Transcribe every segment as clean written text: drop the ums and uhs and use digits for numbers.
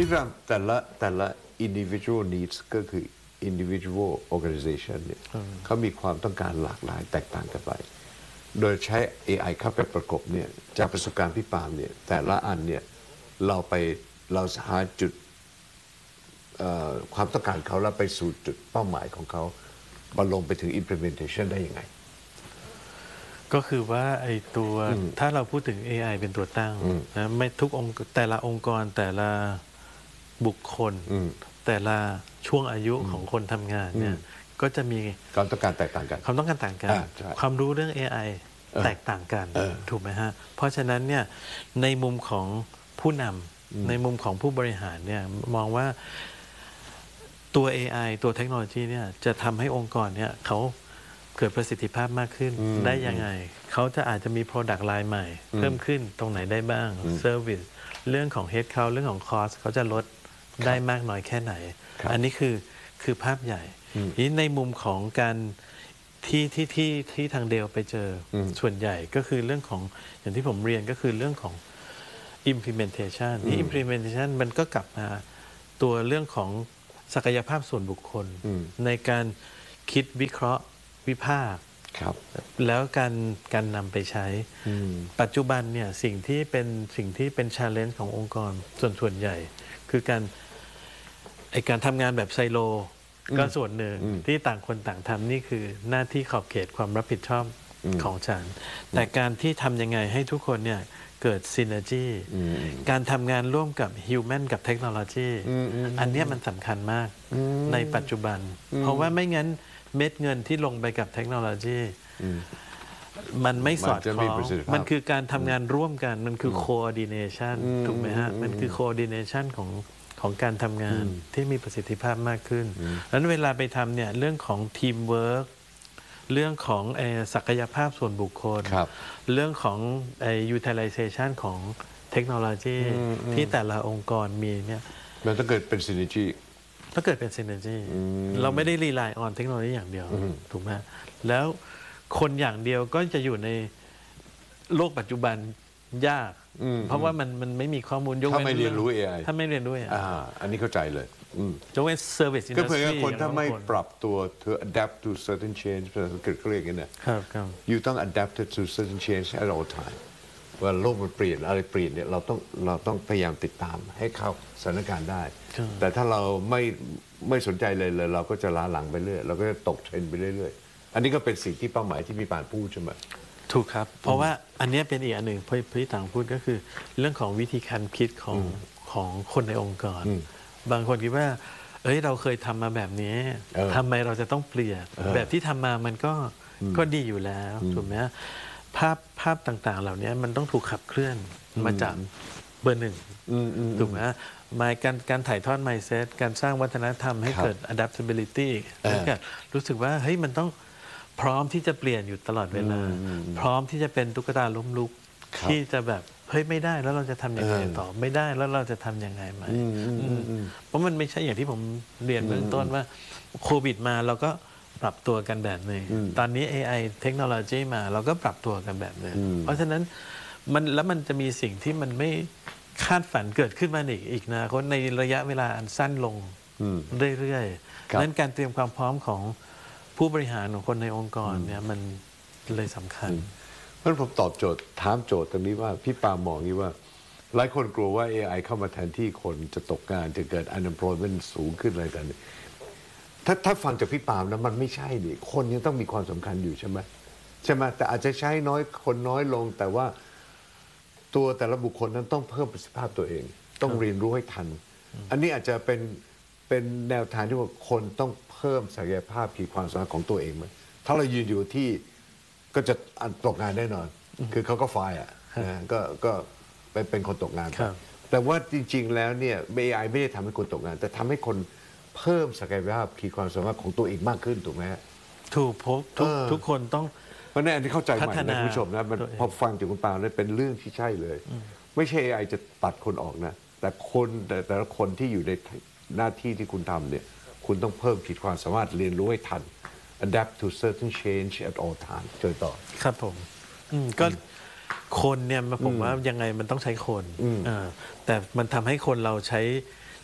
พี่รามแต่ละ individual needs ก็คือ individual organization เนี่ยเขามีความต้องการหลากหลายแตกต่างกันไปโดยใช้ AI เข้าไปประกบเนี่ยจากประสบการณ์พี่ปาล์มเนี่ยแต่ละอันเนี่ยเราหาจุดความต้องการเขาแล้วไปสู่จุดเป้าหมายของเขาบรรลงไปถึง implementation ได้ยังไงก็คือว่าไอ้ตัวถ้าเราพูดถึง AI เป็นตัวตั้งนะไม่ทุกองค์แต่ละองค์กรแต่ละบุคคลแต่ละช่วงอายุของคนทำงานเนี่ยก็จะมีความต้องการแตกต่างกันความต้องการต่างกันความรู้เรื่อง AI แตกต่างกันถูกไหมฮะเพราะฉะนั้นเนี่ยในมุมของผู้นำในมุมของผู้บริหารเนี่ยมองว่าตัว AI ตัวเทคโนโลยีเนี่ยจะทำให้องค์กรเนี่ยเขาเกิดประสิทธิภาพมากขึ้นได้ยังไงเขาจะอาจจะมี Product Line ใหม่เพิ่มขึ้นตรงไหนได้บ้าง Service เรื่องของ Head Count เรื่องของ Cost เขาจะลดได้มากน้อยแค่ไหนอันนี้คือภาพใหญ่ทีในมุมของการที่ทางเดลไปเจอส่วนใหญ่ก็คือเรื่องของอย่างที่ผมเรียนก็คือเรื่องของ implementation ที่ implementation มันก็กลับมาตัวเรื่องของศักยภาพส่วนบุคคลในการคิดวิเคราะห์วิพากษ์แล้วการนำไปใช้ปัจจุบันเนี่ยสิ่งที่เป็น challenge ขององค์กรส่วนใหญ่คือการทำงานแบบไซโลก็ส่วนหนึ่งที่ต่างคนต่างทำนี่คือหน้าที่ขอบเขตความรับผิดชอบของฉันแต่การที่ทำยังไงให้ทุกคนเนี่ยเกิดซินเนอร์จีการทำงานร่วมกับฮิวแมนกับเทคโนโลยีอันนี้มันสำคัญมากในปัจจุบันเพราะว่าไม่งั้นเม็ดเงินที่ลงไปกับเทคโนโลยีมันไม่สอดคล้องมันคือการทำงานร่วมกันมันคือ coordination ถูกไหมฮะมันคือ coordination ของการทำงานที่มีประสิทธิภาพมากขึ้นแล้วเวลาไปทำเนี่ยเรื่องของทีมเวิร์กเรื่องของศักยภาพส่วนบุคคลเรื่องของutilization ของเทคโนโลยีที่แต่ละองค์กรมีเนี่ยมันต้องเกิดเป็น synergy ถ้าเกิดเป็น synergy เราไม่ได้ rely on เทคโนโลยีอย่างเดียวถูกไหมแล้วคนอย่างเดียวก็จะอยู่ในโลกปัจจุบันยากเพราะว่ามันไม่มีข้อมูลยกเว้นถ้าไม่เรียนรู้ AI ถ้าไม่เรียนรู้ AI อันนี้เข้าใจเลยยกเว้น service industry ก็เพื่อคนถ้าไม่ปรับตัว to adapt to certain change ภาษาอังกฤษเขาเรียกอย่างนี้นะอยู่ต้อง adapt to certain change at all time ว่าโลกมันเปลี่ยนอะไรเปลี่ยนเนี่ยเราต้องพยายามติดตามให้เข้าสถานการณ์ได้แต่ถ้าเราไม่สนใจเลยเราก็จะล้าหลังไปเรื่อยเราก็จะตกเทรนด์ไปเรื่อยๆอันนี้ก็เป็นสิ่งที่เป้าหมายที่พี่ปานพูดใช่ไหมถูกครับเพราะว่าอันนี้เป็นอีกอันหนึ่งพี่ต่างพูดก็คือเรื่องของวิธีการคิดของคนในองค์กรบางคนคิดว่าเราเคยทำมาแบบนี้ทำไมเราจะต้องเปลี่ยนแบบที่ทำมามันก็ดีอยู่แล้วถูกไหมภาพต่างๆเหล่านี้มันต้องถูกขับเคลื่อนมาจากเบอร์หนึ่งถูกไหมการถ่ายทอด mindset การสร้างวัฒนธรรมให้เกิด adaptability แล้วก็รู้สึกว่ามันต้องพร้อมที่จะเปลี่ยนอยู่ตลอดเวลาพร้อมที่จะเป็นตุ๊กตาล้มลุกที่จะแบบไม่ได้แล้วเราจะทำยังไงต่อไม่ได้แล้วเราจะทำยังไงไหมเพราะมันไม่ใช่อย่างที่ผมเรียนเบื้องต้นว่าโควิดมาเราก็ปรับตัวกันแบบนึงตอนนี้ AI เทคโนโลยีมาเราก็ปรับตัวกันแบบนึงเพราะฉะนั้นมันจะมีสิ่งที่มันไม่คาดฝันเกิดขึ้นมาอีกนะคนในระยะเวลาอันสั้นลงเรื่อยๆนั้นการเตรียมความพร้อมของผู้บริหารของคนในองค์กรเนี่ยมันเลยสำคัญเพราะผมตอบโจทย์ถามโจทย์ตรงนี้ว่าพี่ปามองนี้ว่าหลายคนกลัวว่า AI เข้ามาแทนที่คนจะตกงานจะเกิด unemployment สูงขึ้นอะไรกันถ้าฟังจากพี่ปามนะมันไม่ใช่ดิคนยังต้องมีความสำคัญอยู่ใช่ไหมแต่อาจจะใช้คนน้อยลงแต่ว่าตัวแต่ละบุคคลนั้นต้องเพิ่มประสิทธิภาพตัวเองต้องเรียนรู้ให้ทันอันนี้อาจจะเป็นแนวทางที่ว่าคนต้องเพิ่มศักยภาพขีดความสามารถของตัวเองไหมถ้าเรายืนอยู่ที่ก็จะตกงานแน่นอนคือเขาก็ไฟก็เป็นคนตกงานแต่ว่าจริงๆแล้วเนี่ย AI ไม่ได้ทำให้คนตกงานแต่ทำให้คนเพิ่มศักยภาพขีดความสามารถของตัวเองมากขึ้นถูกไหมถูกพบทุกคนต้องเพราะนั่นอันที่เข้าใจใหม่นะคุณผู้ชมนะพอฟังจากคุณปาเนี่ยเป็นเรื่องที่ใช่เลยไม่ใช่ AI จะตัดคนออกนะแต่ละคนที่อยู่ในหน้าที่ที่คุณทำเนี่ยคุณต้องเพิ่มขีดความสามารถเรียนรู้ให้ทัน adapt to certain change at all time เจอต่อครับผมก็คนเนี่ยผมว่ายังไงมันต้องใช้คนแต่มันทำให้คนเราใช้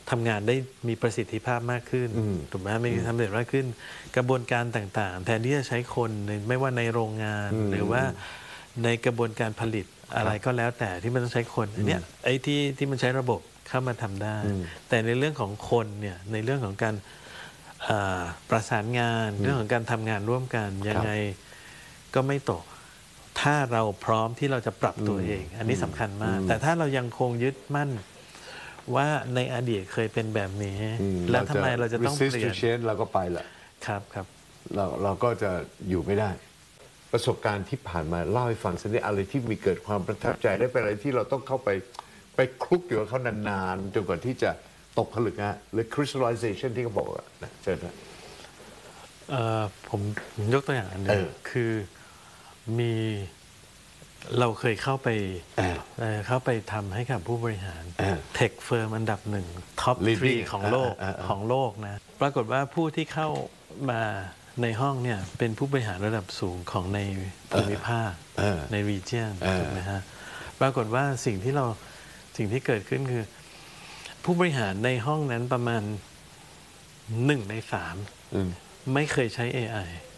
ทำงานได้มีประสิทธิภาพมากขึ้นถูกไหมมีทำได้มากขึ้น กระบวนการต่างๆแทนที่จะใช้คนไม่ว่าในโรงงานหรือว่าในกระบวนการผลิตอะไรก็แล้วแต่ที่มันต้องใช้คนอันเนี้ยไอ้ที่มันใช้ระบบเข้ามาทำได้ แต่ในเรื่องของคนเนี่ยในเรื่องของการประสานงานเรื่องของการทำงานร่วมกันยังไงก็ไม่ตกถ้าเราพร้อมที่เราจะปรับตัวเอง อันนี้สำคัญมาก แต่ถ้าเรายังคงยึดมั่นว่าในอดีตเคยเป็นแบบนี้แล้วทำไมเราจะต้องเปลี่ยน resist to change เราก็ไปละครับเราก็จะอยู่ไม่ได้ ประสบการณ์ที่ผ่านมาเล่าให้ฟังสักนิดอะไรที่มีเกิดความประทับใจได้เป็นอะไรที่เราต้องเข้าไปคลุกอยู่กับเขานานๆจนกว่าที่จะตกผลึกฮะหรือ crystallization ที่เขาบอกนะเชิญนะผมยกตัวอย่างอันหนึงคือมีเราเคยเข้าไปทำให้กับผู้บริหารเทคเฟิร์มอันดับหนึ่งท็อป 3 ของโลกนะปรากฏว่าผู้ที่เข้ามาในห้องเนี่ยเป็นผู้บริหารระดับสูงของในภูมิภาคใน region ถูกไหมฮะปรากฏว่าสิ่งที่เกิดขึ้นคือผู้บริหารในห้องนั้นประมาณ1 ใน 3ไม่เคยใช้ AI